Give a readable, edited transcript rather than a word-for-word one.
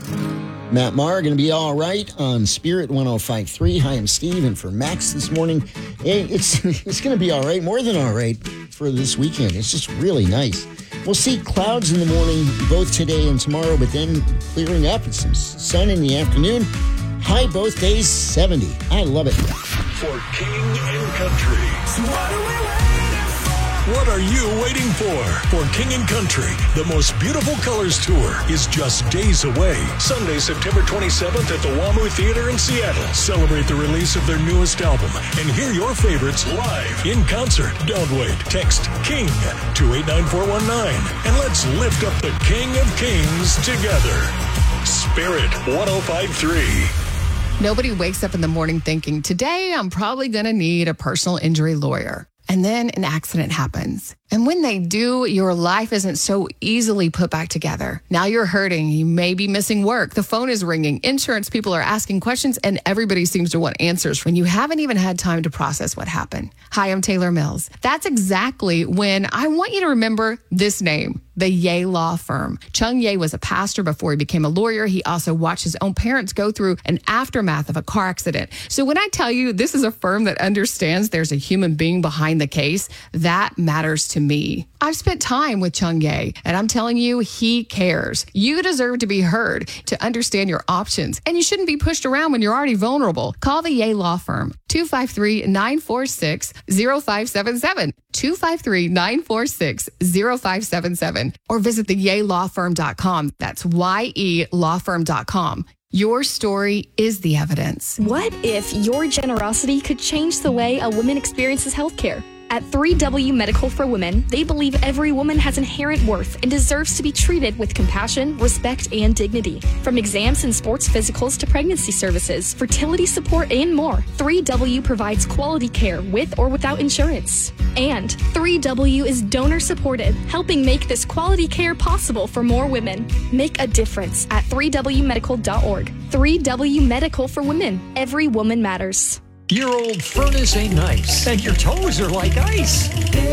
Matt Maher going to be all right on Spirit 105.3. Hi, I'm Steve, and for Max this morning, hey, it's going to be all right, more than all right for this weekend. It's just really nice. We'll see clouds in the morning, both today and tomorrow, but then clearing up and some sun in the afternoon. High both days, 70. I love it. For King and Country. So what are we waiting for? What are you waiting for King and Country, the most beautiful colors tour is just days away. Sunday, September 27th at the WAMU Theater in Seattle. Celebrate the release of their newest album and hear your favorites live in concert. Don't wait. Text KING to 89419 and let's lift up the King of Kings together. Spirit 105.3. Nobody wakes up in the morning thinking, today I'm probably going to need a personal injury lawyer. And then an accident happens. And when they do, your life isn't so easily put back together. Now you're hurting. You may be missing work. The phone is ringing. Insurance people are asking questions, and everybody seems to want answers when you haven't even had time to process what happened. Hi, I'm Taylor Mills. That's exactly when I want you to remember this name, the Ye Law Firm. Chung Ye was a pastor before he became a lawyer. He also watched his own parents go through an aftermath of a car accident. So when I tell you this is a firm that understands there's a human being behind the case, that matters to me. I've spent time with Chung Ye, and I'm telling you, he cares. You deserve to be heard, to understand your options, and you shouldn't be pushed around when you're already vulnerable. Call the Ye Law Firm, 253-946-0577, 253-946-0577, or visit theyelawfirm.com. That's YELawfirm.com. Your story is the evidence. What if your generosity could change the way a woman experiences healthcare? At 3W Medical for Women, they believe every woman has inherent worth and deserves to be treated with compassion, respect, and dignity. From exams and sports physicals to pregnancy services, fertility support, and more, 3W provides quality care with or without insurance. And 3W is donor supported, helping make this quality care possible for more women. Make a difference at 3wmedical.org. 3W Medical for Women. Every woman matters. Your old furnace ain't nice, and your toes are like ice.